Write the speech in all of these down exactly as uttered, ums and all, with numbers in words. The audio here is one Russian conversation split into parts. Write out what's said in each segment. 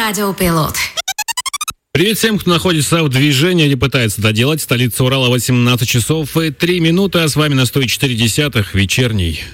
Радиопилот. Привет всем, кто находится в движении или пытается это делать. Столица Урала, восемнадцать часов и три минуты, а с вами на сто четыре десятых вечерний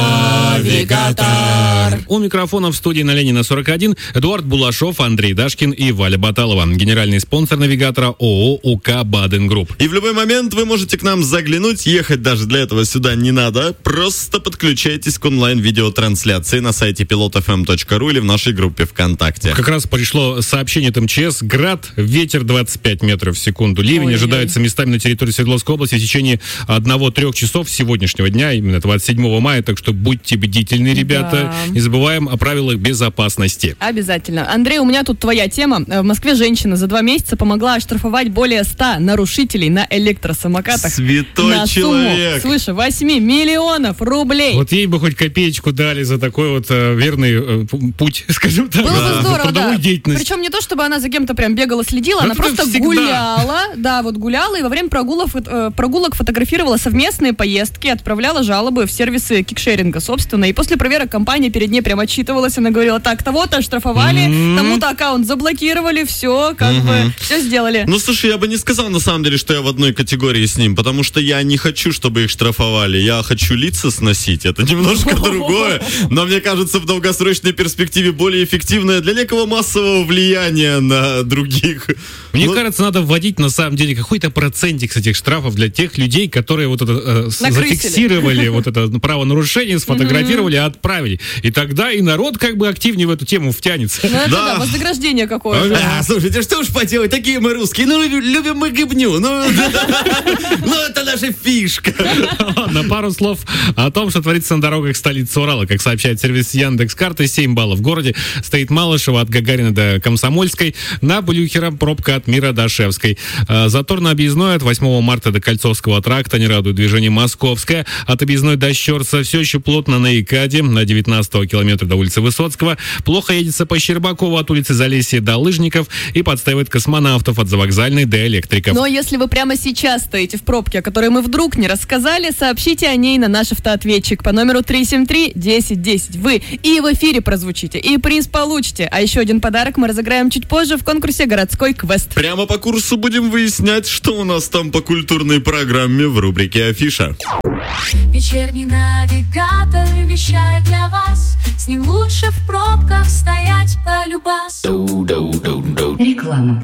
Навигатор. У микрофона в студии на Ленина сорок один Эдуард Булашов, Андрей Дашкин и Валя Баталова. Генеральный спонсор навигатора ООО УК «Баден Групп». И в любой момент вы можете к нам заглянуть, ехать даже для этого сюда не надо. Просто подключайтесь к онлайн-видеотрансляции на сайте пилот эф эм точка ру или в нашей группе ВКонтакте. Как раз пришло сообщение от эм че эс. Град, ветер двадцать пять метров в секунду. Ливень Ой-ой-ой. ожидается местами на территории Свердловской области в течение одного-трех часов сегодняшнего дня, именно двадцать седьмого мая. Так что будьте бдительны, ребята. Да. Не забываем о правилах безопасности. Обязательно. Андрей, у меня тут твоя тема. В Москве женщина за два месяца помогла оштрафовать более ста нарушителей на электросамокатах. Святой на сумму человек. свыше восемь миллионов рублей. Вот ей бы хоть копеечку дали за такой вот э, верный э, путь, скажем так, Было бы за здорово, трудовую да. деятельность. Причем не то, чтобы она за кем-то прям бегала, следила, Ну, она это просто всегда. гуляла, да, вот гуляла, и во время прогулок, э, прогулок фотографировала совместные поездки, отправляла жалобы в сервисы кикшеринга, собственно, и после проверок компания перед ней прям отчитывалась, она говорила, так, того-то оштрафовали, М-м. тому-то аккаунт заблокировали, все, как бы, все сделали. Ну, слушай, я бы не сказал, на самом деле, что я в одной категории с ним, потому что я не хочу, чтобы их штрафовали. Я хочу лица сносить. Это немножко другое, но мне кажется, в долгосрочной перспективе более эффективное для некого массового влияния на других. Мне Ну, кажется, надо вводить на самом деле какой-то процентик с этих штрафов для тех людей, которые вот это э, с- Накрысили. зафиксировали вот это правонарушение, сфотографировали и отправили. И тогда и народ как бы активнее в эту тему втянется. Ну, это Да. да, вознаграждение какое-то. А, слушайте, что уж поделать, такие мы русские, ну, любим, любим мы гибню, ну, ну, это наша фишка. На пару слов о том, что творится на дорогах столицы Урала. Как сообщает сервис Яндекс.Карты, семь баллов в городе. Стоит Малышево от Гагарина до Комсомольской. На Блюхера пробка от Мира до Шевской. А, Затор на объездной от восьмого марта до Кольцовского тракта. Не радует движение Московское. От объездной до Щерса все еще плотно на Икаде. На девятнадцатого километра до улицы Высоцкого. Плохо едется по Щербакову от улицы Залесья до Лыжников. И подстаивает Космонавтов от Завокзальной до Электриков. Но если вы прямо сейчас стоите в пробке, о которой мы вдруг не рассказали, сообщите о ней на наш автоответчик по номеру три семь три десять десять. Вы и в эфире прозвучите, и приз получите. А еще один подарок мы разыграем чуть позже в конкурсе «Городской квест». Прямо по курсу будем выяснять, что у нас там по культурной программе в рубрике «Афиша». Вечерний навигатор вещает для вас. С ним лучше в пробках стоять полюбас. Реклама.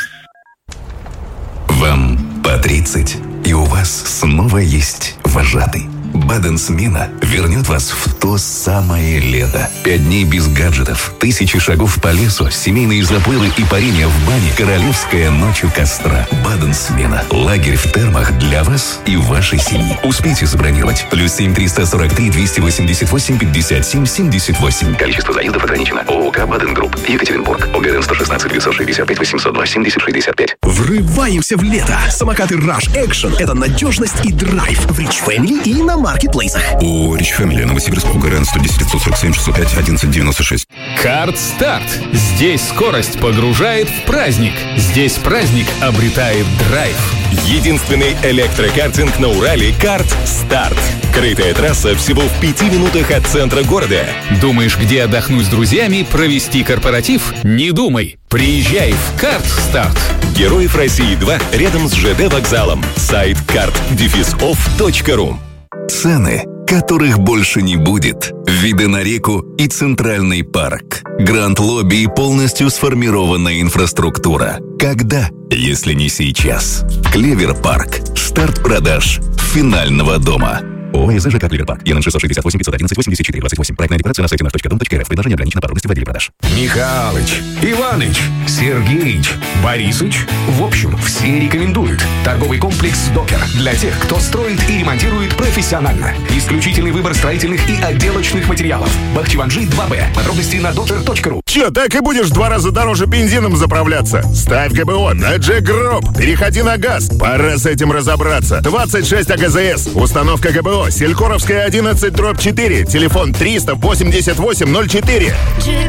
Вам по тридцать, и у вас снова есть вожатый. Баден-смена вернет вас в то самое лето. Пять дней без гаджетов, тысячи шагов по лесу, семейные заплывы и парение в бане, королевская ночь у костра. Баден-смена. Лагерь в термах для вас и вашей семьи. Успейте забронировать. Плюс семь триста сорок три двести восемьдесят восемь пятьдесят семь семьдесят восемь. Количество заездов ограничено. ООК «Баден Групп». Екатеринбург. ОГРН сто шестнадцать девятьсот шестьдесят пять восемьсот два семьдесят шестьдесят пять. Врываемся в лето. Самокаты Rush Action – это надежность и драйв в Rich Family и на маркетплейсах. У Rich Family Новосибирск. ОГРН сто десять девятьсот сорок семь шестьсот пять одиннадцать девяносто шесть. Карт-старт. Здесь скорость погружает в праздник. Здесь праздник обретает драйв. Единственный электрокартинг на Урале – Карт-старт. Крытая трасса всего в пяти минутах от центра города. Думаешь, где отдохнуть с друзьями, провести корпоратив? Не думай. Приезжай в Карт-старт. Героев России два рядом с ЖД вокзалом. Сайт карт оф точка ру. Цены, которых больше не будет. Виды на реку и Центральный парк. Гранд-лобби и полностью сформированная инфраструктура. Когда, если не сейчас? Клевер-парк. Старт продаж финального дома. ООО ЖК «Клевер-парк». ЕН шестьсот шестьдесят восемь пятьсот одиннадцать восемьдесят четыре двадцать восемь. Проектная декларация на сайте наш точка дом точка рф. Предложение ограничено по трудности в отделе продаж. Михалыч, Иваныч, Сергеич, Борисыч. В общем, все рекомендуют. Торговый комплекс «Докер» для тех, кто строит и ремонтирует профессионально. Исключительный выбор строительных и отделочных материалов. Бахчеванжи два бэ. Подробности на докер точка ру. Че, так и будешь в два раза дороже бензином заправляться? Ставь ГБО на Джек Групп. Переходи на газ. Пора с этим разобраться. двадцать шесть АГЗС. Установка ГБО. Селькоровская одиннадцать дробь четыре. Телефон триста восемьдесят восемь ноль четыре.